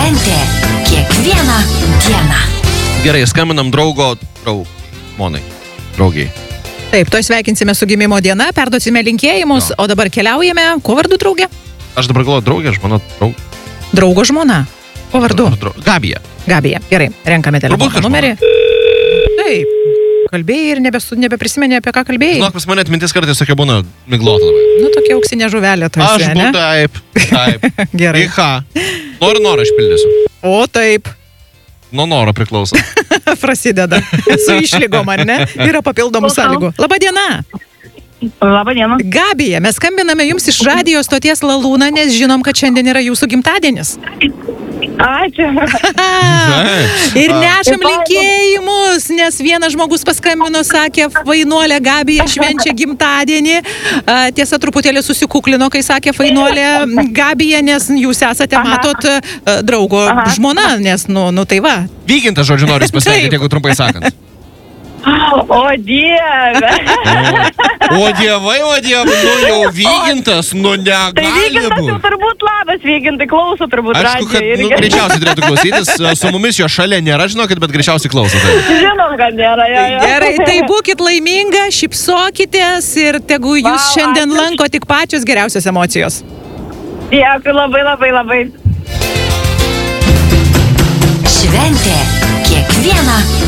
Šventė kiekvieną dieną. Gerai, skambinam žmonai, draugiai. Taip, to sveikinsime su gimimo diena, perduosime linkėjimus, o dabar keliaujame. Kuo vardu draugė? Aš dabar galvoju, draugė, žmona, Draugo žmona. Kuo vardu? Gabija. Gabija. Gerai, renkame telefono numerį. Taip. Kalbėjai ir nebeprisimeni, apie ką kalbėjai. Žinok, pas mane atmintis kartais tokia būna miglota labai. Nu, tokia auksinė žuvelė tu esi, ne? Taip. Gerai. Į ką? Norą išpildysiu. O taip. Nuo noro priklauso. Prasideda. Su išlygom, ar ne? Yra papildomų sąlygų. Labadiena. Labadiena. Gabija, mes skambiname jums iš radijo stoties Lalūna, nes žinom, kad šiandien yra jūsų gimtadienis. Ačiū. Ir nešam linkėjimus, nes vienas žmogus paskambino, sakė, fainuolė Gabija švenčia gimtadienį. Tiesa, truputėlį susikuklino, kai sakė fainuolė Gabija, nes jūs esate, matot, draugo žmona, nes, nu tai va. Vygintas, žodžiu, noriu pasveikinti, jeigu trumpai sakant. O Dieve. O dievai, nu jau Vygintas, nu negali Tai Vygintas jau turbūt labas, Vygintai, klauso turbūt Aišku, kad radijo. greičiausiai turėtų klausytis, su mumis jo šalia nėra, žinokit, bet greičiausiai klausote. Žinom, kad nėra. Jo. Gerai, tai būkit laiminga, šypsokitės ir tegu jūs šiandien lanko tik pačios geriausios emocijos. Dėkui labai. Šventė kiekvieną